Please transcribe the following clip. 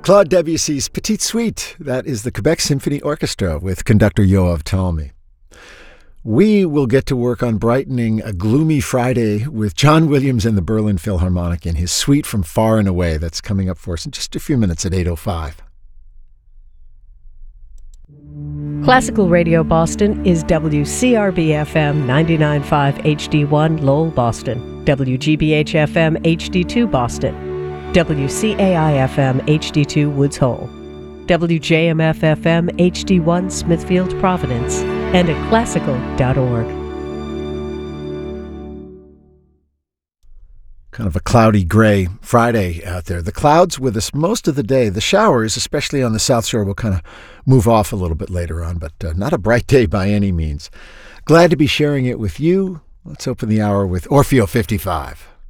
Claude Debussy's Petite Suite. That is the Quebec Symphony Orchestra with conductor Yoav Talmy. We will get to work on brightening a gloomy Friday with John Williams and the Berlin Philharmonic in his suite from Far and Away. That's coming up for us in just a few minutes at 8:05. Classical Radio Boston is WCRB-FM 99.5 HD1 Lowell, Boston, WGBH-FM HD2 Boston, WCAI-FM HD2 Woods Hole, WJMF-FM HD1 Smithfield, Providence, and at classical.org. Kind of a cloudy, gray Friday out there. The clouds with us most of the day. The showers, especially on the South Shore, will kind of move off a little bit later on, but not a bright day by any means. Glad to be sharing it with you. Let's open the hour with Orfeo 55.